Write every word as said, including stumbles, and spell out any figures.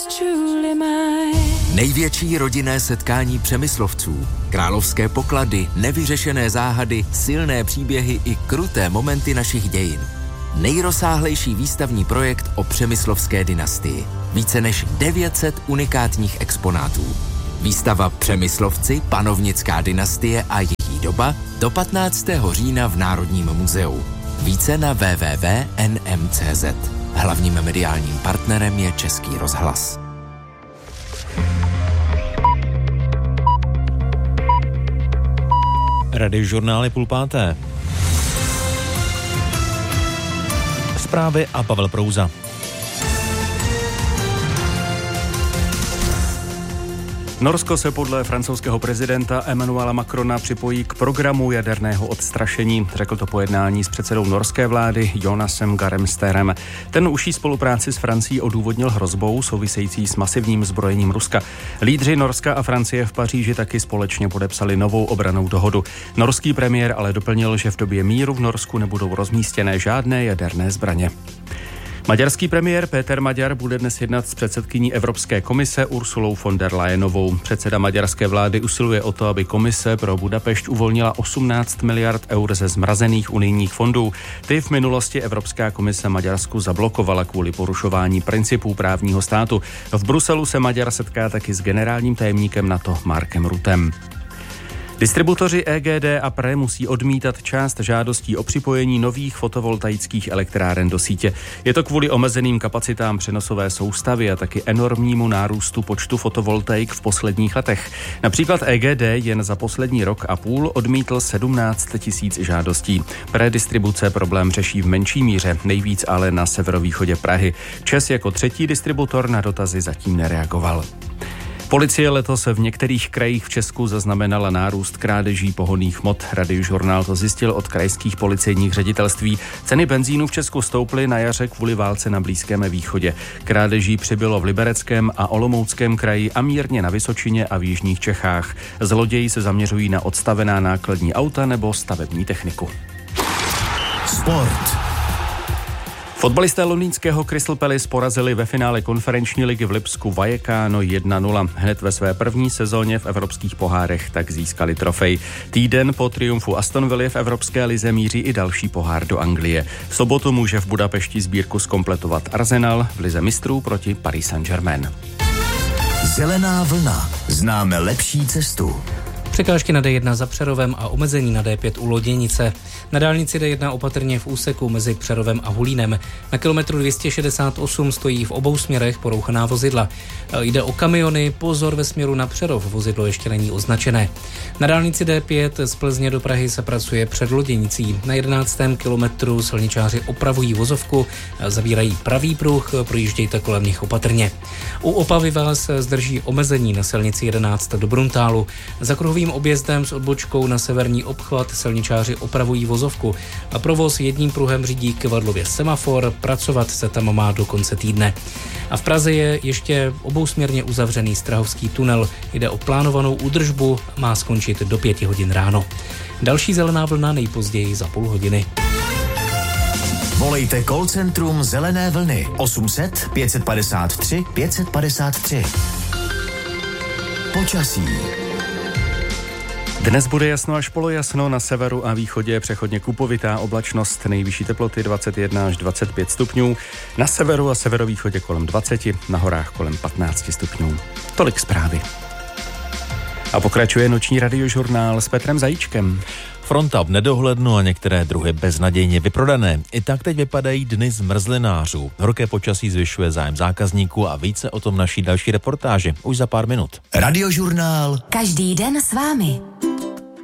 Největší rodinné setkání Přemyslovců, královské poklady, nevyřešené záhady, silné příběhy i kruté momenty našich dějin. Nejrozsáhlejší výstavní projekt o přemyslovské dynastii. Více než devět set unikátních exponátů. Výstava Přemyslovci, panovnická dynastie a její doba do patnáctého října v Národním muzeu. Více na w w w tečka n m tečka c z. Hlavním mediálním partnerem je Český rozhlas. Radiožurnál je půl páté. Zprávy a Pavel Prouza. Norsko se podle francouzského prezidenta Emmanuela Macrona připojí k programu jaderného odstrašení, řekl to po jednání s předsedou norské vlády Jonasem Garem Sterem. Ten užší spolupráci s Francií odůvodnil hrozbou související s masivním zbrojením Ruska. Lídři Norska a Francie v Paříži taky společně podepsali novou obrannou dohodu. Norský premiér ale doplnil, že v době míru v Norsku nebudou rozmístěné žádné jaderné zbraně. Maďarský premiér Péter Maďar bude dnes jednat s předsedkyní Evropské komise Ursulou von der Leyenovou. Předseda maďarské vlády usiluje o to, aby komise pro Budapešť uvolnila osmnáct miliard eur ze zmrazených unijních fondů. Ty v minulosti Evropská komise Maďarsku zablokovala kvůli porušování principů právního státu. V Bruselu se Maďar setká taky s generálním tajemníkem NATO Markem Ruttem. Distributoři E G D a P R E musí odmítat část žádostí o připojení nových fotovoltaických elektráren do sítě. Je to kvůli omezeným kapacitám přenosové soustavy a taky enormnímu nárůstu počtu fotovoltaik v posledních letech. Například E G D jen za poslední rok a půl odmítl sedmnáct tisíc žádostí. P R E distribuce problém řeší v menší míře, nejvíc ale na severovýchodě Prahy. ČEZ jako třetí distributor na dotazy zatím nereagoval. Policie letos v některých krajích v Česku zaznamenala nárůst krádeží pohonných hmot. Radiožurnál to zjistil od krajských policejních ředitelství. Ceny benzínu v Česku stouply na jaře kvůli válce na Blízkém východě. Krádeží přibylo v Libereckém a Olomouckém kraji a mírně na Vysočině a v jižních Čechách. Zloději se zaměřují na odstavená nákladní auta nebo stavební techniku. Sport. Fotbalisté londýnského Crystal Palace porazili ve finále konferenční ligy v Lipsku Vallecano jedna nula. Hned ve své první sezóně v evropských pohárech tak získali trofej. Týden po triumfu Aston Villa v Evropské lize míří i další pohár do Anglie. V sobotu může v Budapešti sbírku zkompletovat Arsenal v lize mistrů proti Paris Saint-Germain. Zelená vlna. Známe lepší cestu. Překážky na D jedna za Přerovem a omezení na D pět u Loděnice. Na dálnici D jedna opatrně v úseku mezi Přerovem a Hulínem. Na kilometru dvě stě šedesát osm stojí v obou směrech porouchaná vozidla. Jde o kamiony, pozor ve směru na Přerov, vozidlo ještě není označené. Na dálnici D pět z Plzně do Prahy se pracuje před Loděnicí. Na jedenáctém kilometru silničáři opravují vozovku, zavírají pravý pruh, projíždějte kolem nich opatrně. U Opavy vás zdrží omezení na silnici jedenáct do Bruntálu. Za kruhovým objezdem s odbočkou na severní obchvat silničáři opravují vozovku a provoz jedním pruhem řídí Kivadlově semafor, pracovat se tam má do konce týdne. A v Praze je ještě obousměrně uzavřený Strahovský tunel. Jde o plánovanou údržbu, má skončit do pěti hodin ráno. Další zelená vlna nejpozději za půl hodiny. Volejte call centrum Zelené vlny osm set pět padesát tři pět padesát tři. Počasí. Dnes bude jasno až polojasno, na severu a východě přechodně kupovitá oblačnost, nejvyšší teploty dvacet jedna až dvacet pět stupňů, na severu a severovýchodě kolem dvacet, na horách kolem patnáct stupňů. Tolik zprávy. A pokračuje noční radiožurnál s Petrem Zajíčkem. Fronta v nedohlednu a některé druhy beznadějně vyprodané. I tak teď vypadají dny zmrzlinářů. Horké počasí zvyšuje zájem zákazníků a více o tom naší další reportáži už za pár minut. Radiožurnál. Každý den s vámi.